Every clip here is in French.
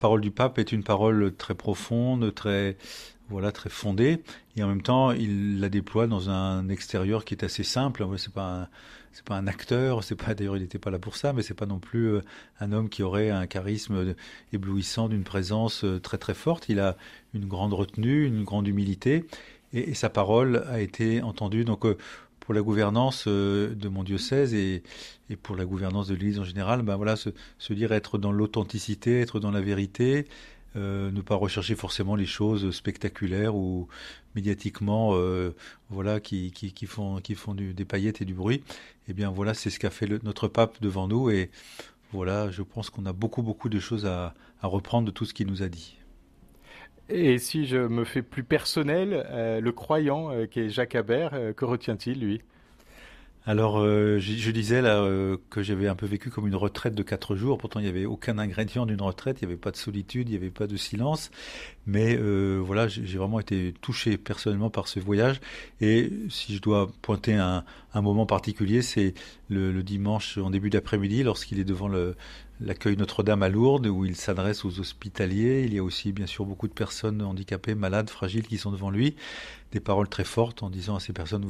parole du pape est une parole très profonde, très fondée, et en même temps, il la déploie dans un extérieur qui est assez simple. Ouais, c'est pas un acteur, c'est pas, d'ailleurs, il n'était pas là pour ça, mais c'est pas non plus un homme qui aurait un charisme éblouissant d'une présence très très forte. Il a une grande retenue, une grande humilité, et sa parole a été entendue. Donc, pour la gouvernance de mon diocèse et pour la gouvernance de l'Église en général, ben voilà, se dire être dans l'authenticité, être dans la vérité, ne pas rechercher forcément les choses spectaculaires ou médiatiquement, qui font des paillettes et du bruit. Eh bien voilà, c'est ce qu'a fait notre pape devant nous, et voilà, je pense qu'on a beaucoup de choses à reprendre de tout ce qu'il nous a dit. Et si je me fais plus personnel, le croyant qui est Jacques Habert, que retient-il, lui? Alors, je disais là que j'avais un peu vécu comme une retraite de 4 jours. Pourtant, il n'y avait aucun ingrédient d'une retraite. Il n'y avait pas de solitude, il n'y avait pas de silence. Mais voilà, j'ai vraiment été touché personnellement par ce voyage. Et si je dois pointer un moment particulier, c'est le dimanche en début d'après-midi, lorsqu'il est devant l'accueil Notre-Dame à Lourdes, où il s'adresse aux hospitaliers. Il y a aussi, bien sûr, beaucoup de personnes handicapées, malades, fragiles qui sont devant lui. Des paroles très fortes en disant à ces personnes,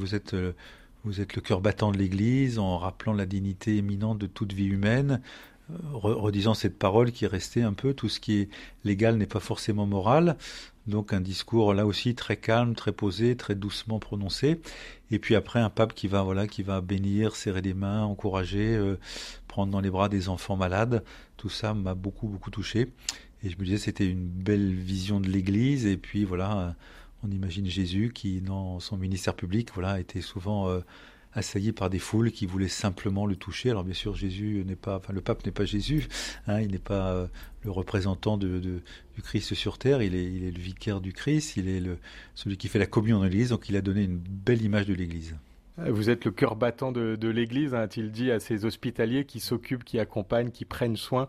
vous êtes le cœur battant de l'Église, en rappelant la dignité éminente de toute vie humaine, redisant cette parole qui est restée un peu, tout ce qui est légal n'est pas forcément moral. Donc un discours là aussi très calme, très posé, très doucement prononcé. Et puis après un pape qui va bénir, serrer les mains, encourager, prendre dans les bras des enfants malades. Tout ça m'a beaucoup touché. Et je me disais c'était une belle vision de l'Église. Et puis voilà, on imagine Jésus qui, dans son ministère public, voilà, était souvent assailli par des foules qui voulaient simplement le toucher. Alors bien sûr, le pape n'est pas Jésus, hein, il n'est pas le représentant du Christ sur terre. Il est le vicaire du Christ, celui qui fait la communion dans l'Église. Donc il a donné une belle image de l'Église. Vous êtes le cœur battant de l'Église, hein, a-t-il dit à ces hospitaliers qui s'occupent, qui accompagnent, qui prennent soin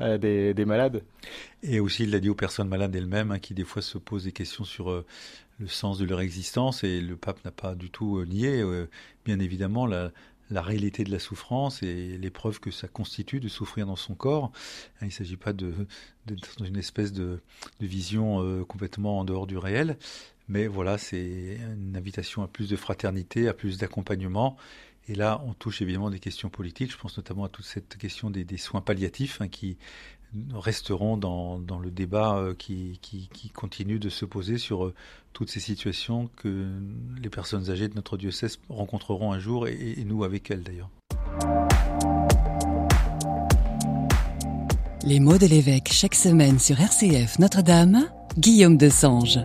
des malades. Et aussi, il l'a dit aux personnes malades elles-mêmes, hein, qui des fois se posent des questions sur le sens de leur existence, et le pape n'a pas du tout nié, bien évidemment, la réalité de la souffrance et l'épreuve que ça constitue de souffrir dans son corps. Hein, il ne s'agit pas d'être dans une espèce de vision complètement en dehors du réel, mais voilà, c'est une invitation à plus de fraternité, à plus d'accompagnement. Et là, on touche évidemment des questions politiques. Je pense notamment à toute cette question des soins palliatifs, hein, qui resteront dans le débat qui continue de se poser sur toutes ces situations que les personnes âgées de notre diocèse rencontreront un jour, et nous avec elles d'ailleurs. Les mots de l'évêque chaque semaine sur RCF Notre-Dame, Guillaume Desange.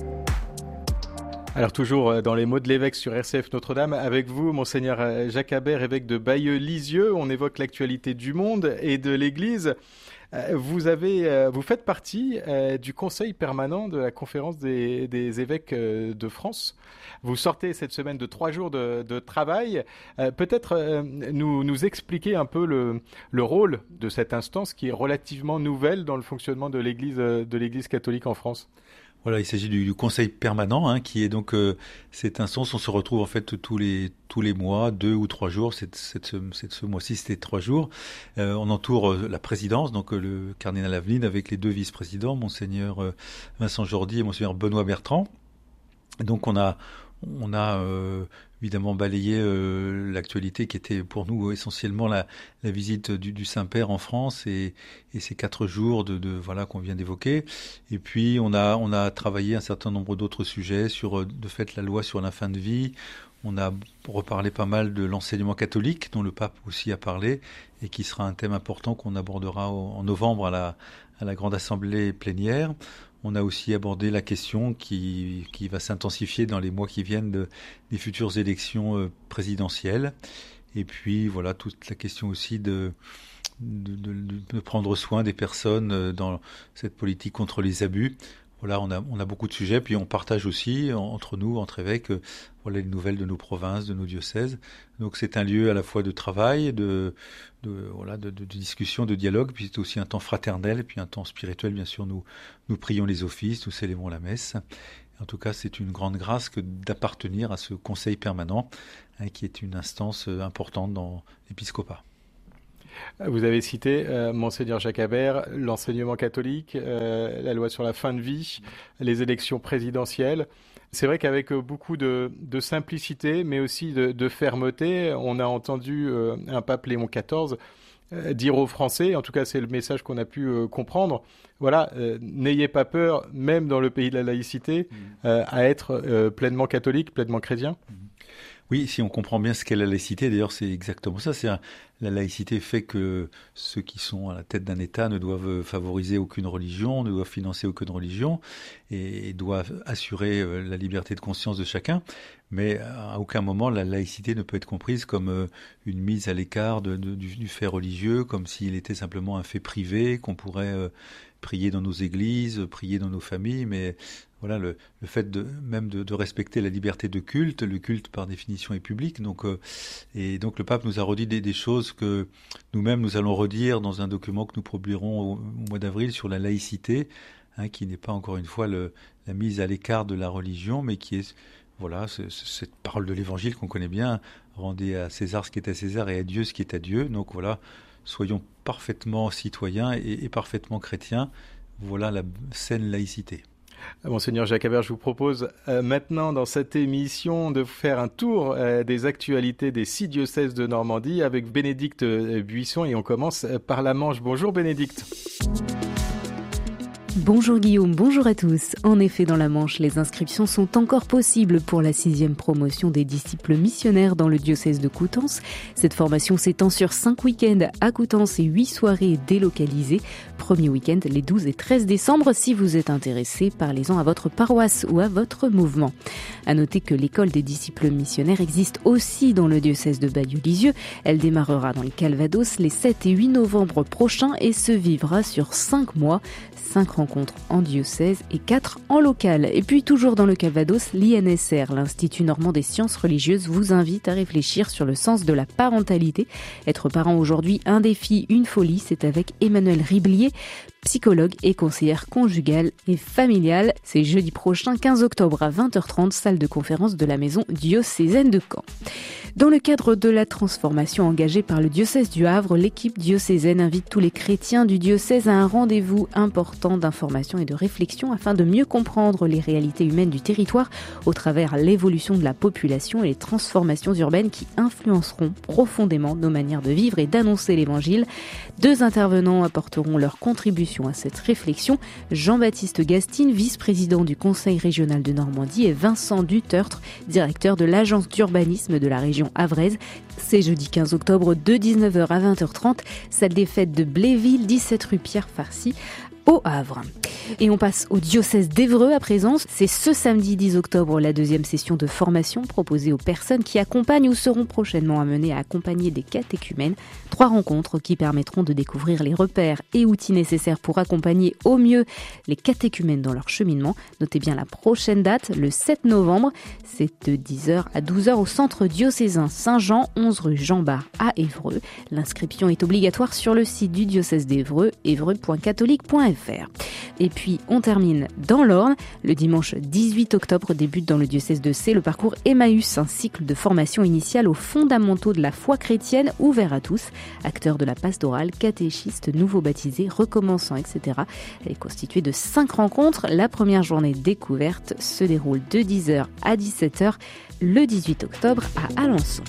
Alors toujours dans les mots de l'évêque sur RCF Notre-Dame, avec vous, Monseigneur Jacques Habert, évêque de Bayeux-Lisieux. On évoque l'actualité du monde et de l'Église. Vous faites partie du conseil permanent de la conférence des évêques de France. Vous sortez cette semaine de 3 jours de travail. Peut-être nous expliquer un peu le rôle de cette instance qui est relativement nouvelle dans le fonctionnement de l'Église catholique en France. Voilà, il s'agit du conseil permanent, hein, qui est donc cette instance. On se retrouve en fait tous les mois, 2 ou 3 jours. Ce mois-ci, c'était 3 jours. On entoure la présidence, donc le cardinal Aveline, avec les 2 vice-présidents, monseigneur Vincent Jordi et monseigneur Benoît Bertrand. Donc on a évidemment balayé l'actualité qui était pour nous essentiellement la visite du Saint-Père en France, et ces 4 jours voilà qu'on vient d'évoquer. Et puis on a travaillé un certain nombre d'autres sujets sur de fait la loi sur la fin de vie. On a reparlé pas mal de l'enseignement catholique, dont le pape aussi a parlé, et qui sera un thème important qu'on abordera en novembre à la grande assemblée plénière. On a aussi abordé la question qui va s'intensifier dans les mois qui viennent des futures élections présidentielles. Et puis voilà, toute la question aussi de prendre soin des personnes dans cette politique contre les abus. Voilà, on a beaucoup de sujets, puis on partage aussi entre nous, entre évêques, voilà les nouvelles de nos provinces, de nos diocèses. Donc c'est un lieu à la fois de travail, de discussion, de dialogue, puis c'est aussi un temps fraternel, et puis un temps spirituel. Bien sûr, nous prions les offices, nous célébrons la messe. En tout cas, c'est une grande grâce que d'appartenir à ce conseil permanent, hein, qui est une instance importante dans l'épiscopat. Vous avez cité, Monseigneur Jacques Habert, l'enseignement catholique, la loi sur la fin de vie, les élections présidentielles. C'est vrai qu'avec beaucoup de simplicité, mais aussi de fermeté, on a entendu un pape Léon XIV dire aux Français, en tout cas c'est le message qu'on a pu comprendre, voilà, n'ayez pas peur, même dans le pays de la laïcité, à être pleinement catholique, pleinement chrétien. Oui, si on comprend bien ce qu'est la laïcité, d'ailleurs c'est exactement ça. La laïcité fait que ceux qui sont à la tête d'un État ne doivent favoriser aucune religion, ne doivent financer aucune religion et doivent assurer la liberté de conscience de chacun. Mais à aucun moment la laïcité ne peut être comprise comme une mise à l'écart du fait religieux, comme s'il était simplement un fait privé qu'on pourrait prier dans nos églises, prier dans nos familles, mais voilà, le fait de respecter la liberté de culte, le culte par définition est public, et donc le pape nous a redit des choses que nous-mêmes nous allons redire dans un document que nous publierons au mois d'avril sur la laïcité, qui n'est pas encore une fois la mise à l'écart de la religion, mais qui est cette parole de l'Évangile qu'on connaît bien, rendez à César ce qui est à César et à Dieu ce qui est à Dieu. Donc voilà, soyons parfaitement citoyens et parfaitement chrétiens. Voilà la saine laïcité. Monseigneur Jacques Habert, je vous propose maintenant dans cette émission de faire un tour des actualités des 6 diocèses de Normandie avec Bénédicte Buisson et on commence par la Manche. Bonjour Bénédicte. Bonjour Guillaume, bonjour à tous. En effet, dans la Manche, les inscriptions sont encore possibles pour la 6e promotion des disciples missionnaires dans le diocèse de Coutances. Cette formation s'étend sur 5 week-ends à Coutances et 8 soirées délocalisées. Premier week-end les 12 et 13 décembre. Si vous êtes intéressé, parlez-en à votre paroisse ou à votre mouvement. À noter que l'école des disciples missionnaires existe aussi dans le diocèse de Bayeux-Lisieux. Elle démarrera dans le Calvados les 7 et 8 novembre prochains et se vivra sur 5 mois. 5 rencontres en diocèse et 4 en local. Et puis toujours dans le Calvados, l'INSR, l'Institut normand des sciences religieuses, vous invite à réfléchir sur le sens de la parentalité. Être parent aujourd'hui, un défi, une folie, c'est avec Emmanuelle Riblier, psychologue et conseillère conjugale et familiale. C'est jeudi prochain, 15 octobre à 20h30, salle de conférence de la maison diocésaine de Caen. Dans le cadre de la transformation engagée par le diocèse du Havre, l'équipe diocésaine invite tous les chrétiens du diocèse à un rendez-vous important d'information et de réflexion afin de mieux comprendre les réalités humaines du territoire au travers l'évolution de la population et les transformations urbaines qui influenceront profondément nos manières de vivre et d'annoncer l'évangile. 2 intervenants apporteront leur contribution à cette réflexion. Jean-Baptiste Gastine, vice-président du Conseil régional de Normandie, et Vincent Dutertre, directeur de l'agence d'urbanisme de la région havraise. C'est jeudi 15 octobre de 19h à 20h30, salle des fêtes de Bléville, 17 rue Pierre Farcy, au Havre. Et on passe au diocèse d'Évreux à présent. C'est ce samedi 10 octobre la 2e session de formation proposée aux personnes qui accompagnent ou seront prochainement amenées à accompagner des catéchumènes. 3 rencontres qui permettront de découvrir les repères et outils nécessaires pour accompagner au mieux les catéchumènes dans leur cheminement. Notez bien la prochaine date, le 7 novembre. C'est de 10h à 12h au centre diocésain Saint-Jean, 11 rue Jean-Bart à Évreux. L'inscription est obligatoire sur le site du diocèse d'Évreux, évreux.catholique.fr. Et puis on termine dans l'Orne. Le dimanche 18 octobre débute dans le diocèse de Sées le parcours Emmaüs, un cycle de formation initiale aux fondamentaux de la foi chrétienne ouvert à tous. Acteurs de la pastorale, catéchistes, nouveaux baptisés, recommençants, etc. Elle est constituée de 5 rencontres. La première journée découverte se déroule de 10h à 17h le 18 octobre à Alençon.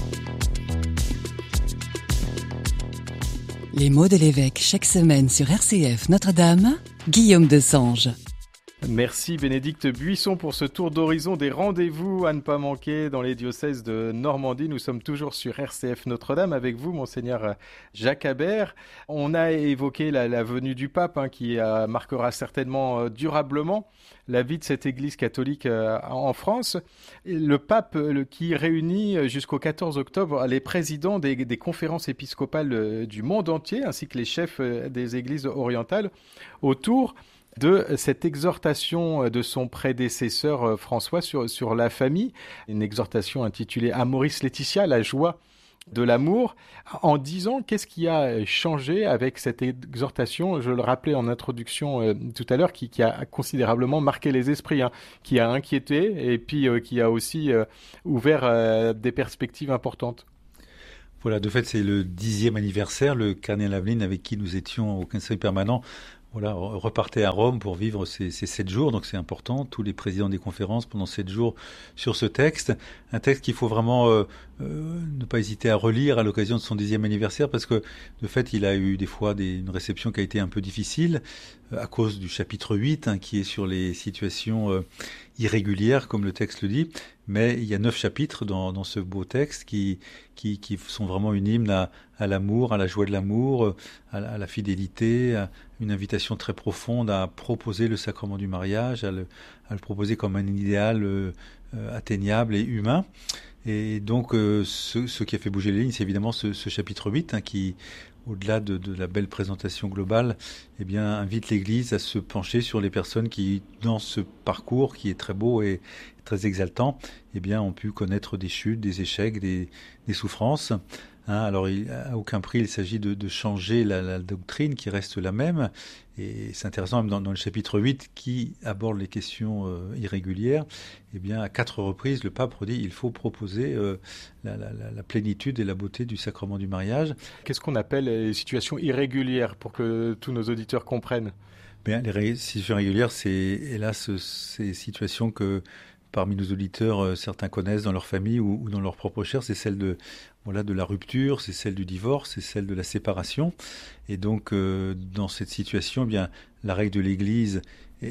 Les mots de l'évêque chaque semaine sur RCF Notre-Dame, Guillaume de Sange. Merci Bénédicte Buisson pour ce tour d'horizon des rendez-vous à ne pas manquer dans les diocèses de Normandie. Nous sommes toujours sur RCF Notre-Dame avec vous, Monseigneur Jacques Habert. On a évoqué la venue du pape qui marquera certainement durablement la vie de cette église catholique en France. Le pape qui réunit jusqu'au 14 octobre les présidents des conférences épiscopales du monde entier ainsi que les chefs des églises orientales autour de cette exhortation de son prédécesseur François sur la famille, une exhortation intitulée Amoris Laetitia, la joie de l'amour, en disant qu'est-ce qui a changé avec cette exhortation, je le rappelais en introduction tout à l'heure, qui a considérablement marqué les esprits, qui a inquiété et puis qui a aussi ouvert des perspectives importantes. Voilà, de fait, c'est le 10e anniversaire. Le cardinal Aveline, avec qui nous étions au Conseil permanent, voilà, repartait à Rome pour vivre ces 7 jours. Donc c'est important. Tous les présidents des conférences pendant 7 jours sur ce texte. Un texte qu'il faut vraiment ne pas hésiter à relire à l'occasion de son 10e anniversaire, parce que de fait, il a eu des fois une réception qui a été un peu difficile à cause du chapitre 8, qui est sur les situations irrégulières, comme le texte le dit. Mais il y a 9 chapitres dans ce beau texte qui sont vraiment une hymne à l'amour, à la joie de l'amour, à la fidélité, à une invitation très profonde à proposer le sacrement du mariage, à le proposer comme un idéal atteignable et humain. Et donc, ce qui a fait bouger les lignes, c'est évidemment ce chapitre 8, qui, au-delà de la belle présentation globale, eh bien, invite l'Église à se pencher sur les personnes qui, dans ce parcours qui est très beau et très exaltant, eh bien, ont pu connaître des chutes, des échecs, des souffrances. Alors, à aucun prix, il s'agit de changer la doctrine qui reste la même. Et c'est intéressant, même dans le chapitre 8, qui aborde les questions irrégulières, eh bien, à 4 reprises, le pape redit il faut proposer la plénitude et la beauté du sacrement du mariage. Qu'est-ce qu'on appelle les situations irrégulières, pour que tous nos auditeurs comprennent? Bien, les situations irrégulières, c'est hélas ces situations que parmi nos auditeurs, certains connaissent dans leur famille ou dans leur propre chair, c'est celle de la rupture, c'est celle du divorce, c'est celle de la séparation. Et donc, dans cette situation, eh bien, la règle de l'Église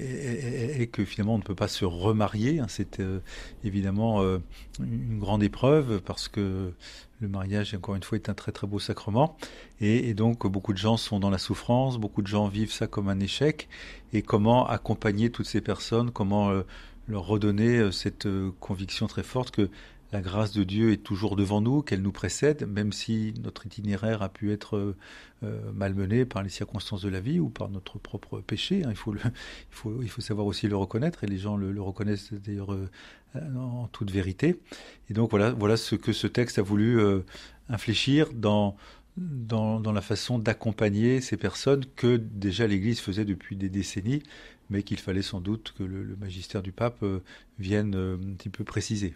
est que finalement, on ne peut pas se remarier. C'est évidemment une grande épreuve, parce que le mariage, encore une fois, est un très très beau sacrement. Et donc, beaucoup de gens sont dans la souffrance, beaucoup de gens vivent ça comme un échec. Et comment accompagner toutes ces personnes, comment leur redonner cette conviction très forte que la grâce de Dieu est toujours devant nous, qu'elle nous précède, même si notre itinéraire a pu être malmené par les circonstances de la vie ou par notre propre péché. Il faut savoir aussi le reconnaître, et les gens le reconnaissent d'ailleurs en toute vérité. Et donc voilà ce que ce texte a voulu infléchir dans la façon d'accompagner ces personnes que déjà l'Église faisait depuis des décennies, mais qu'il fallait sans doute que le magistère du pape vienne un petit peu préciser.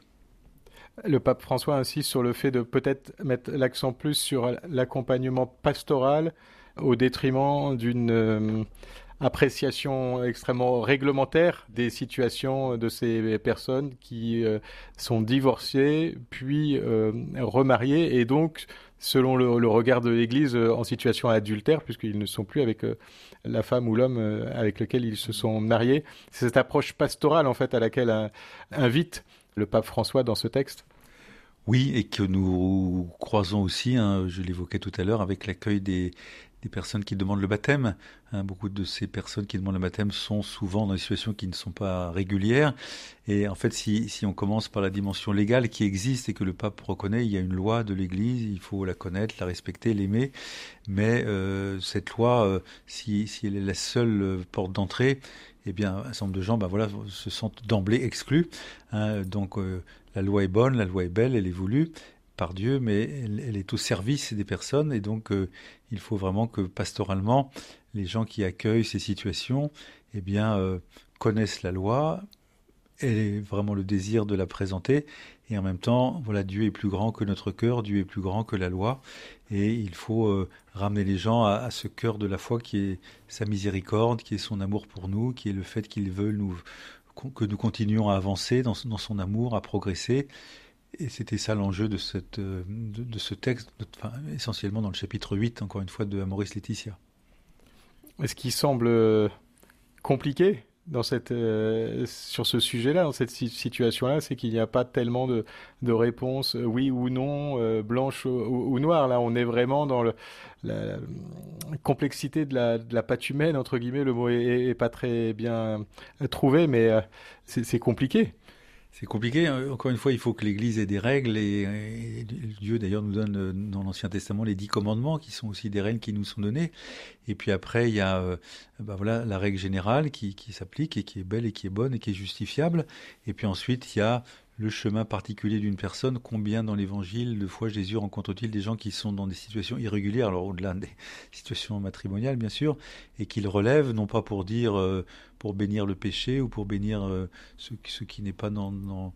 Le pape François insiste sur le fait de peut-être mettre l'accent plus sur l'accompagnement pastoral au détriment d'une appréciation extrêmement réglementaire des situations de ces personnes qui sont divorcées puis remariées, et donc selon le regard de l'Église en situation adultère, puisqu'ils ne sont plus avec la femme ou l'homme avec lequel ils se sont mariés. C'est cette approche pastorale en fait à laquelle invite le pape François dans ce texte. Oui, et que nous croisons aussi, je l'évoquais tout à l'heure, avec l'accueil des personnes qui demandent le baptême. Beaucoup de ces personnes qui demandent le baptême sont souvent dans des situations qui ne sont pas régulières. Et en fait, si on commence par la dimension légale qui existe et que le pape reconnaît, il y a une loi de l'Église, il faut la connaître, la respecter, l'aimer. Mais cette loi, si elle est la seule porte d'entrée, eh bien, un certain nombre de gens se sentent d'emblée exclus. Donc, la loi est bonne, la loi est belle, elle est voulue par Dieu, mais elle est au service des personnes. Et donc, il faut vraiment que pastoralement, les gens qui accueillent ces situations eh bien, connaissent la loi, aient vraiment le désir de la présenter. Et en même temps, Dieu est plus grand que notre cœur, Dieu est plus grand que la loi. Et il faut ramener les gens à ce cœur de la foi qui est sa miséricorde, qui est son amour pour nous, qui est le fait qu'il veut que nous continuions à avancer dans son amour, à progresser. Et c'était ça l'enjeu de ce texte, essentiellement dans le chapitre 8, encore une fois, de Amoris Laetitia. Ce qui semble compliqué sur ce sujet-là, dans cette situation-là, c'est qu'il n'y a pas tellement de réponses oui ou non, blanche ou noire. Là, on est vraiment dans la complexité de la patte humaine, entre guillemets. Le mot est pas très bien trouvé, mais c'est compliqué. C'est compliqué. Encore une fois, il faut que l'Église ait des règles, et Dieu d'ailleurs nous donne dans l'Ancien Testament les 10 commandements qui sont aussi des règles qui nous sont données. Et puis après, il y a la règle générale qui s'applique et qui est belle et qui est bonne et qui est justifiable. Et puis ensuite, il y a le chemin particulier d'une personne. Combien dans l'Évangile de fois Jésus rencontre-t-il des gens qui sont dans des situations irrégulières, alors au-delà des situations matrimoniales bien sûr, et qu'il relève, non pas pour dire, pour bénir le péché ou pour bénir ce qui n'est pas dans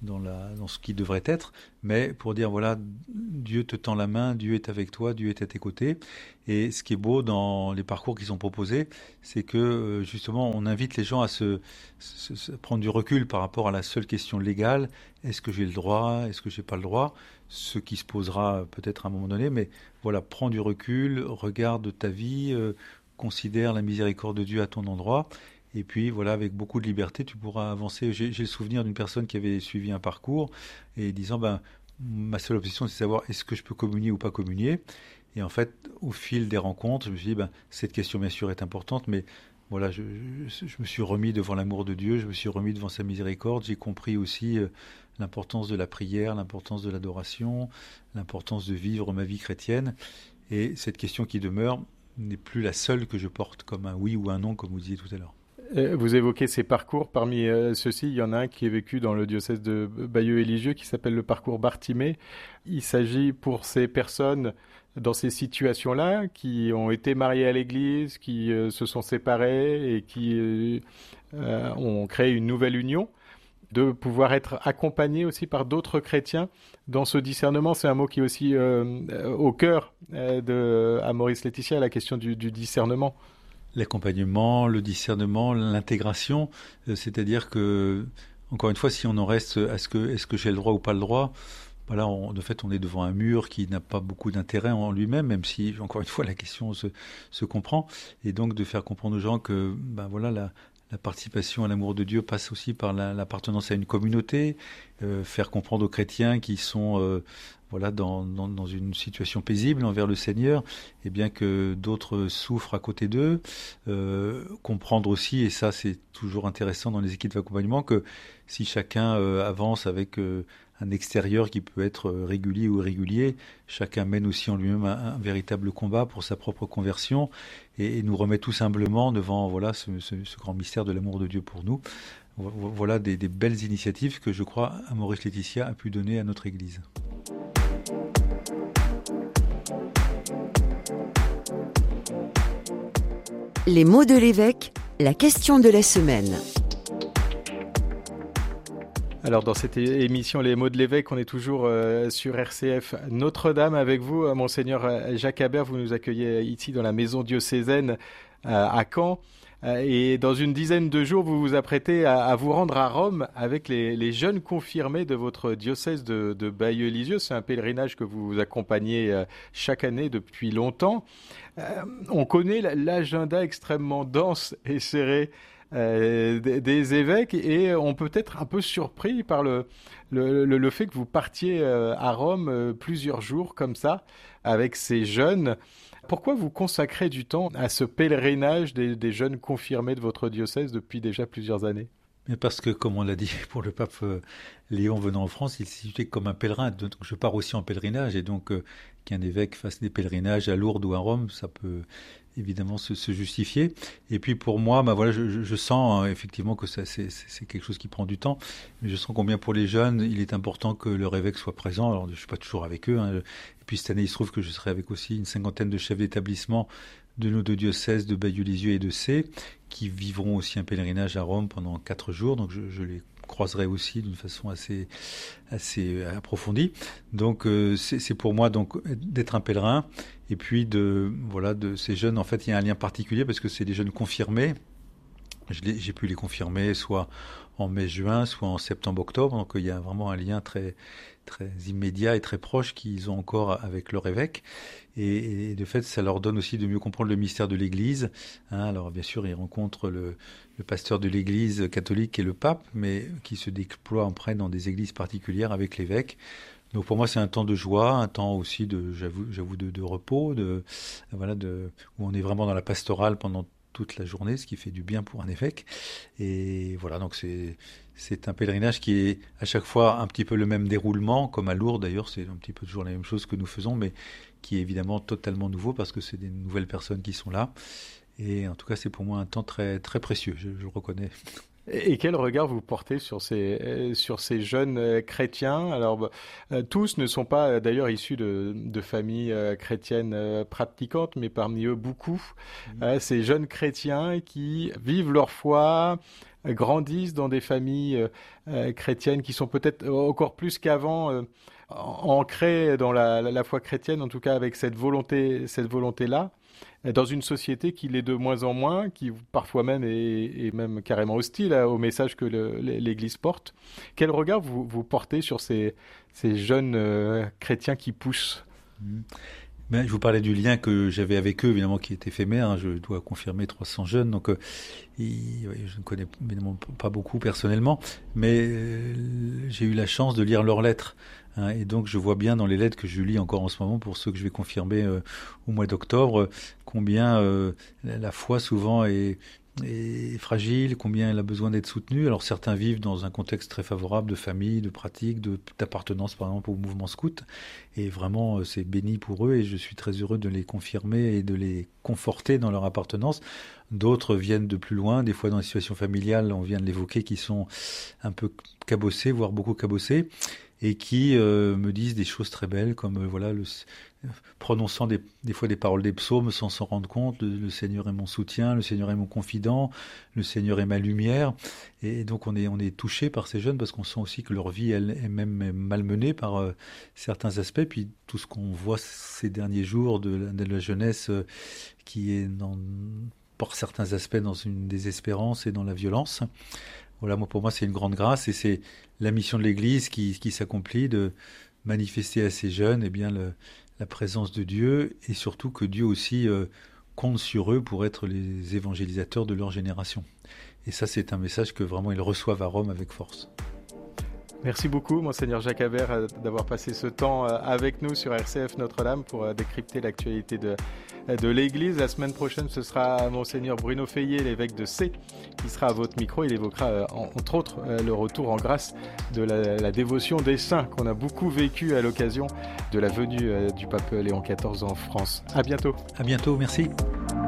ce qui devrait être, mais pour dire voilà, Dieu te tend la main, Dieu est avec toi, Dieu est à tes côtés. Et ce qui est beau dans les parcours qui sont proposés, c'est que justement on invite les gens à prendre du recul par rapport à la seule question légale. Est-ce que j'ai le droit? Est-ce que j'ai pas le droit? Ce qui se posera peut-être à un moment donné, mais voilà, prends du recul, regarde ta vie, considère la miséricorde de Dieu à ton endroit. Et puis voilà, avec beaucoup de liberté, tu pourras avancer. J'ai le souvenir d'une personne qui avait suivi un parcours et disant, ma seule obsession, c'est de savoir est-ce que je peux communier ou pas communier. Et en fait, au fil des rencontres, je me suis dit, cette question bien sûr est importante, mais voilà, je me suis remis devant l'amour de Dieu, je me suis remis devant sa miséricorde. J'ai compris aussi l'importance de la prière, l'importance de l'adoration, l'importance de vivre ma vie chrétienne. Et cette question qui demeure n'est plus la seule que je porte comme un oui ou un non, comme vous disiez tout à l'heure. Vous évoquez ces parcours. Parmi ceux-ci, il y en a un qui est vécu dans le diocèse de Bayeux et Lisieux qui s'appelle le parcours Bartimée. Il s'agit pour ces personnes dans ces situations-là qui ont été mariées à l'Église, qui se sont séparées et qui ont créé une nouvelle union, de pouvoir être accompagnés aussi par d'autres chrétiens dans ce discernement. C'est un mot qui est aussi au cœur de Maurice Laetitia, la question du discernement. L'accompagnement, le discernement, l'intégration, c'est-à-dire que, encore une fois, si on en reste à est-ce que j'ai le droit ou pas le droit, voilà, de fait, on est devant un mur qui n'a pas beaucoup d'intérêt en lui-même, même si, encore une fois, la question se comprend. Et donc, de faire comprendre aux gens que, voilà, la participation à l'amour de Dieu passe aussi par l'appartenance à une communauté, faire comprendre aux chrétiens qui sont voilà, dans une situation paisible envers le Seigneur, et bien que d'autres souffrent à côté d'eux, comprendre aussi, et ça c'est toujours intéressant dans les équipes d'accompagnement, que si chacun avance avec un extérieur qui peut être régulier ou irrégulier, chacun mène aussi en lui-même un véritable combat pour sa propre conversion et nous remet tout simplement devant voilà, ce grand mystère de l'amour de Dieu pour nous. Voilà des belles initiatives que je crois Maurice Laetitia a pu donner à notre Église. Les mots de l'évêque, la question de la semaine. Alors dans cette émission Les mots de l'évêque, on est toujours sur RCF Notre-Dame avec vous, Monseigneur Jacques Habert. Vous nous accueillez ici dans la maison diocésaine à Caen. Et dans une dizaine de jours, vous vous apprêtez à vous rendre à Rome avec les jeunes confirmés de votre diocèse de Bayeux-Lisieux. C'est un pèlerinage que vous accompagnez chaque année depuis longtemps. On connaît l'agenda extrêmement dense et serré des évêques et on peut être un peu surpris par le fait que vous partiez à Rome plusieurs jours comme ça avec ces jeunes. Pourquoi vous consacrez du temps à ce pèlerinage des jeunes confirmés de votre diocèse depuis déjà plusieurs années ? Mais parce que, comme on l'a dit pour le pape Léon venant en France, il s'est situé comme un pèlerin. Donc je pars aussi en pèlerinage et donc qu'un évêque fasse des pèlerinages à Lourdes ou à Rome, ça peut évidemment se justifier. Et puis pour moi, voilà, je sens effectivement que c'est quelque chose qui prend du temps, mais je sens combien pour les jeunes, il est important que leur évêque soit présent. Alors je ne suis pas toujours avec eux. Et puis cette année, il se trouve que je serai avec aussi une 50aine de chefs d'établissement de nos deux diocèses de Bayeux-Lisieux et de Sées, qui vivront aussi un pèlerinage à Rome pendant 4 jours. Donc je les croiserai aussi d'une façon assez approfondie. Donc c'est pour moi donc d'être un pèlerin et puis de ces jeunes. En fait, il y a un lien particulier parce que c'est des jeunes confirmés. J'ai pu les confirmer soit en mai-juin, soit en septembre-octobre. Donc il y a vraiment un lien très très immédiat et très proche qu'ils ont encore avec leur évêque. Et de fait, ça leur donne aussi de mieux comprendre le mystère de l'Église. Alors bien sûr, ils rencontrent le pasteur de l'Église catholique et le pape, mais qui se déploie après dans des églises particulières avec l'évêque. Donc pour moi, c'est un temps de joie, un temps aussi j'avoue, de repos, où on est vraiment dans la pastorale pendant toute la journée, ce qui fait du bien pour un évêque. Et voilà, donc c'est un pèlerinage qui est à chaque fois un petit peu le même déroulement, comme à Lourdes d'ailleurs, c'est un petit peu toujours la même chose que nous faisons, mais qui est évidemment totalement nouveau parce que c'est des nouvelles personnes qui sont là. Et en tout cas, c'est pour moi un temps très, très précieux, je le reconnais. Et quel regard vous portez sur ces jeunes chrétiens? Alors, tous ne sont pas d'ailleurs issus de familles chrétiennes pratiquantes, mais parmi eux beaucoup, ces jeunes chrétiens qui vivent leur foi, grandissent dans des familles chrétiennes qui sont peut-être encore plus qu'avant ancrées dans la foi chrétienne, en tout cas avec cette volonté-là, dans une société qui l'est de moins en moins, qui parfois même est même carrément hostile au message que l'Église porte. Quel regard vous portez sur ces jeunes chrétiens qui poussent? Ben, je vous parlais du lien que j'avais avec eux, évidemment, qui est éphémère. Hein, je dois confirmer 300 jeunes, donc je ne connais évidemment pas beaucoup personnellement, mais j'ai eu la chance de lire leurs lettres. Hein, et donc je vois bien dans les lettres que je lis encore en ce moment, pour ceux que je vais confirmer au mois d'octobre, combien la foi souvent est fragile, combien elle a besoin d'être soutenue. Alors certains vivent dans un contexte très favorable de famille, de pratique, d'appartenance par exemple au mouvement scout, et vraiment c'est béni pour eux et je suis très heureux de les confirmer et de les conforter dans leur appartenance. D'autres viennent de plus loin, des fois dans des situations familiales, on vient de l'évoquer, qui sont un peu cabossées, voire beaucoup cabossées, et qui me disent des choses très belles, comme prononçant des fois des paroles des psaumes sans s'en rendre compte. Le Seigneur est mon soutien, le Seigneur est mon confident, le Seigneur est ma lumière. Et donc on est touché par ces jeunes parce qu'on sent aussi que leur vie elle est même malmenée par certains aspects. Puis tout ce qu'on voit ces derniers jours de la jeunesse qui est par certains aspects dans une désespérance et dans la violence. Voilà, pour moi, c'est une grande grâce et c'est la mission de l'Église qui s'accomplit, de manifester à ces jeunes la présence de Dieu et surtout que Dieu aussi compte sur eux pour être les évangélisateurs de leur génération. Et ça, c'est un message que vraiment ils reçoivent à Rome avec force. Merci beaucoup, Monseigneur Jacques Habert, d'avoir passé ce temps avec nous sur RCF Notre-Dame pour décrypter l'actualité de l'Église. La semaine prochaine, ce sera Monseigneur Bruno Feillet, l'évêque de C, qui sera à votre micro. Il évoquera, entre autres, le retour en grâce de la dévotion des saints qu'on a beaucoup vécu à l'occasion de la venue du pape Léon XIV en France. À bientôt. À bientôt, merci.